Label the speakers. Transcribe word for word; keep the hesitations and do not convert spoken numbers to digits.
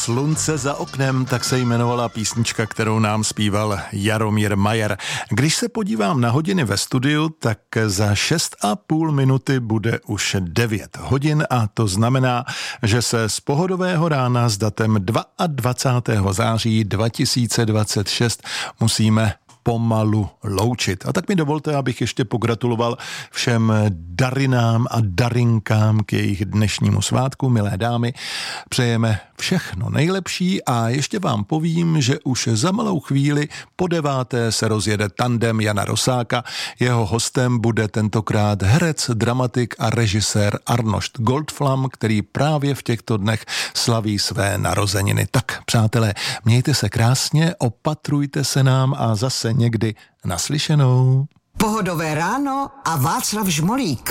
Speaker 1: Slunce za oknem, tak se jmenovala písnička, kterou nám zpíval Jaromír Majer. Když se podívám na hodiny ve studiu, tak za šest a půl minuty bude už devět hodin a to znamená, že se z pohodového rána s datem dvacátého druhého září dva tisíce dvacet šest musíme pomalu loučit. A tak mi dovolte, abych ještě pogratuloval všem darinám a darinkám k jejich dnešnímu svátku, milé dámy. Přejeme všechno nejlepší a ještě vám povím, že už za malou chvíli po deváté se rozjede tandem Jana Rosáka. Jeho hostem bude tentokrát herec, dramatik a režisér Arnošt Goldflam, který právě v těchto dnech slaví své narozeniny. Tak, přátelé, mějte se krásně, opatrujte se nám a zase někdy naslyšenou.
Speaker 2: Pohodové ráno a Václav Žmolík.